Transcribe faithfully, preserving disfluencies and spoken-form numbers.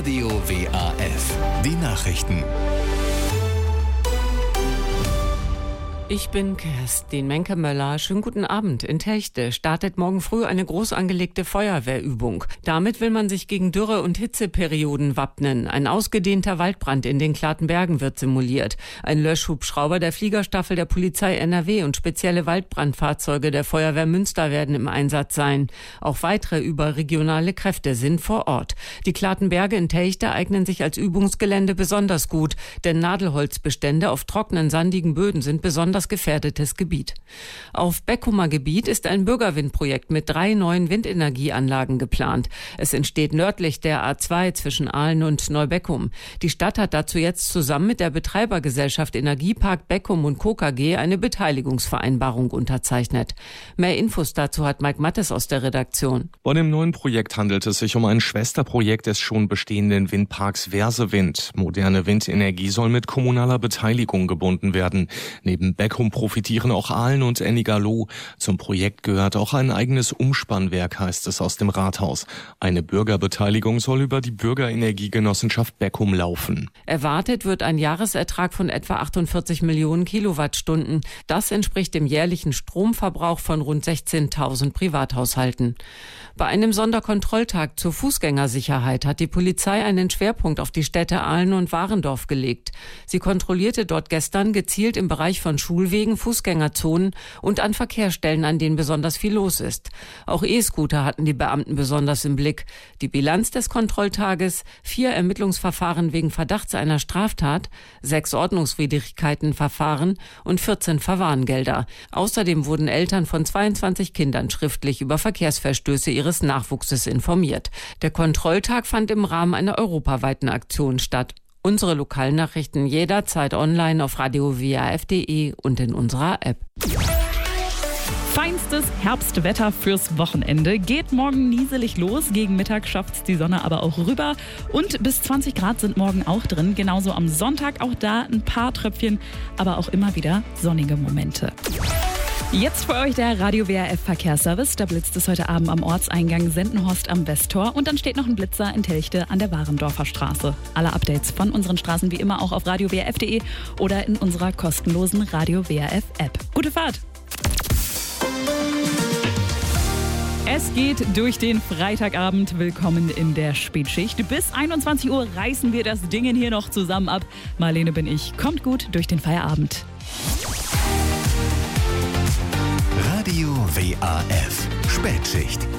Radio W A F. Die Nachrichten. Ich bin Kerstin Menke-Möller. Schönen guten Abend. In Techte startet morgen früh eine groß angelegte Feuerwehrübung. Damit will man sich gegen Dürre- und Hitzeperioden wappnen. Ein ausgedehnter Waldbrand in den Klatenbergen wird simuliert. Ein Löschhubschrauber der Fliegerstaffel der Polizei N R W und spezielle Waldbrandfahrzeuge der Feuerwehr Münster werden im Einsatz sein. Auch weitere überregionale Kräfte sind vor Ort. Die Klatenberge in Techte eignen sich als Übungsgelände besonders gut, denn Nadelholzbestände auf trockenen, sandigen Böden sind besonders gefährdetes Gebiet. Auf Beckumer Gebiet ist ein Bürgerwindprojekt mit drei neuen Windenergieanlagen geplant. Es entsteht nördlich der A zwei zwischen Aalen und Neubeckum. Die Stadt hat dazu jetzt zusammen mit der Betreibergesellschaft Energiepark Beckum und Co. K G eine Beteiligungsvereinbarung unterzeichnet. Mehr Infos dazu hat Mike Mattes aus der Redaktion. Bei dem neuen Projekt handelt es sich um ein Schwesterprojekt des schon bestehenden Windparks Versewind. Moderne Windenergie soll mit kommunaler Beteiligung gebunden werden. Neben Beckum profitieren auch Aalen und Ennigerloh. Zum Projekt gehört auch ein eigenes Umspannwerk, heißt es aus dem Rathaus. Eine Bürgerbeteiligung soll über die Bürgerenergiegenossenschaft Beckum laufen. Erwartet wird ein Jahresertrag von etwa achtundvierzig Millionen Kilowattstunden. Das entspricht dem jährlichen Stromverbrauch von rund sechzehntausend Privathaushalten. Bei einem Sonderkontrolltag zur Fußgängersicherheit hat die Polizei einen Schwerpunkt auf die Städte Aalen und Warendorf gelegt. Sie kontrollierte dort gestern gezielt im Bereich von Schulwegen, Fußgängerzonen und an Verkehrsstellen, an denen besonders viel los ist. Auch E-Scooter hatten die Beamten besonders im Blick. Die Bilanz des Kontrolltages: vier Ermittlungsverfahren wegen Verdachts einer Straftat, sechs Ordnungswidrigkeitenverfahren und vierzehn Verwarngelder. Außerdem wurden Eltern von zweiundzwanzig Kindern schriftlich über Verkehrsverstöße ihres Nachwuchses informiert. Der Kontrolltag fand im Rahmen einer europaweiten Aktion statt. Unsere Lokalnachrichten jederzeit online auf radio w a f punkt d e und in unserer App. Feinstes Herbstwetter fürs Wochenende. Geht morgen nieselig los. Gegen Mittag schafft's die Sonne aber auch rüber. Und bis zwanzig Grad sind morgen auch drin. Genauso am Sonntag, auch da ein paar Tröpfchen, aber auch immer wieder sonnige Momente. Jetzt für euch der Radio W R F Verkehrsservice. Da blitzt es heute Abend am Ortseingang Sendenhorst am Westtor. Und dann steht noch ein Blitzer in Telchte an der Warendorfer Straße. Alle Updates von unseren Straßen wie immer auch auf radio w r f punkt d e oder in unserer kostenlosen Radio W R F App. Gute Fahrt! Es geht durch den Freitagabend. Willkommen in der Spätschicht. Bis einundzwanzig Uhr reißen wir das Ding hier noch zusammen ab. Marlene bin ich. Kommt gut durch den Feierabend. Radio W A F. Spätschicht.